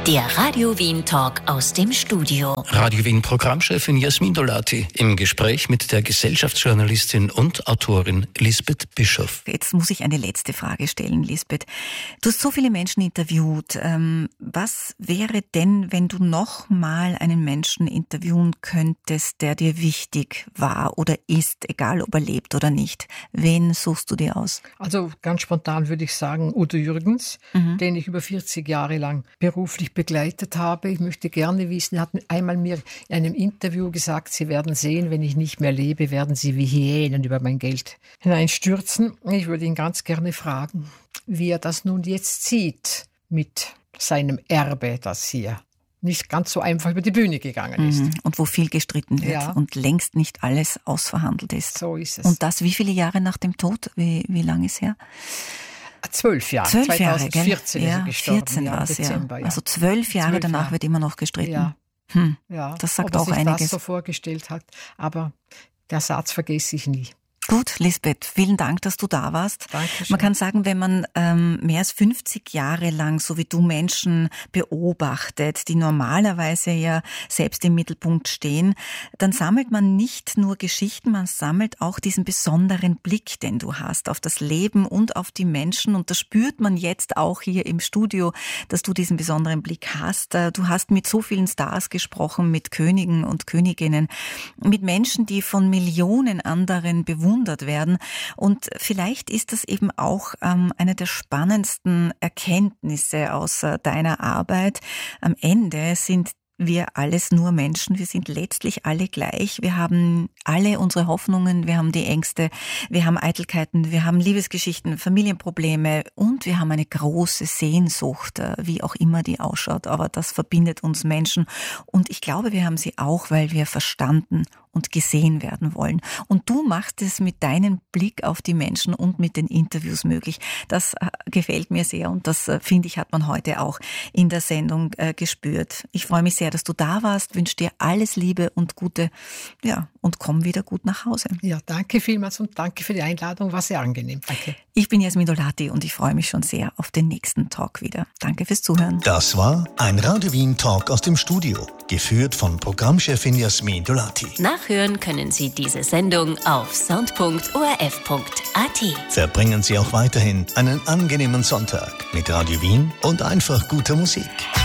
Der Radio Wien Talk aus dem Studio. Radio Wien Programmchefin Jasmin Dolati im Gespräch mit der Gesellschaftsjournalistin und Autorin Lisbeth Bischof. Jetzt muss ich eine letzte Frage stellen, Lisbeth. Du hast so viele Menschen interviewt. Was wäre denn, wenn du noch mal einen Menschen interviewen könntest, der dir wichtig war oder ist, egal ob er lebt oder nicht? Wen suchst du dir aus? Also ganz spontan würde ich sagen Udo Jürgens, den ich über 40 Jahre lang beruflich begleitet habe. Ich möchte gerne wissen, er hat einmal mir in einem Interview gesagt, Sie werden sehen, wenn ich nicht mehr lebe, werden Sie wie Hyänen über mein Geld hineinstürzen. Ich würde ihn ganz gerne fragen, wie er das nun jetzt sieht mit seinem Erbe, das hier nicht ganz so einfach über die Bühne gegangen ist. Und wo viel gestritten wird und längst nicht alles ausverhandelt ist. So ist es. Und das wie viele Jahre nach dem Tod? Wie lang ist her? 12 Jahre. 12 Jahre, 2014 gell? ist er gestorben. 14 war es, Dezember, ja. Also 12 Jahre danach wird immer noch gestritten. Ja. Das sagt Ob auch er sich einiges. das so vorgestellt hat, aber der Satz vergesse ich nie. Gut, Lisbeth, vielen Dank, dass du da warst. Dankeschön. Man kann sagen, wenn man mehr als 50 Jahre lang, so wie du, Menschen beobachtet, die normalerweise ja selbst im Mittelpunkt stehen, dann sammelt man nicht nur Geschichten, man sammelt auch diesen besonderen Blick, den du hast auf das Leben und auf die Menschen. Und das spürt man jetzt auch hier im Studio, dass du diesen besonderen Blick hast. Du hast mit so vielen Stars gesprochen, mit Königen und Königinnen, mit Menschen, die von Millionen anderen bewundert werden. Und vielleicht ist das eben auch eine der spannendsten Erkenntnisse aus deiner Arbeit. Am Ende sind wir alles nur Menschen, wir sind letztlich alle gleich. Wir haben alle unsere Hoffnungen, wir haben die Ängste, wir haben Eitelkeiten, wir haben Liebesgeschichten, Familienprobleme und wir haben eine große Sehnsucht, wie auch immer die ausschaut. Aber das verbindet uns Menschen und ich glaube, wir haben sie auch, weil wir verstanden und gesehen werden wollen. Und du machst es mit deinem Blick auf die Menschen und mit den Interviews möglich. Das gefällt mir sehr und das, finde ich, hat man heute auch in der Sendung gespürt. Ich freue mich sehr, dass du da warst, wünsche dir alles Liebe und Gute, und komm wieder gut nach Hause. Ja, danke vielmals und danke für die Einladung, war sehr angenehm. Danke. Ich bin Jasmin Dolati und ich freue mich schon sehr auf den nächsten Talk wieder. Danke fürs Zuhören. Das war ein Radio Wien Talk aus dem Studio, geführt von Programmchefin Jasmin Dolati. Nachhören können Sie diese Sendung auf sound.orf.at. Verbringen Sie auch weiterhin einen angenehmen Sonntag mit Radio Wien und einfach guter Musik.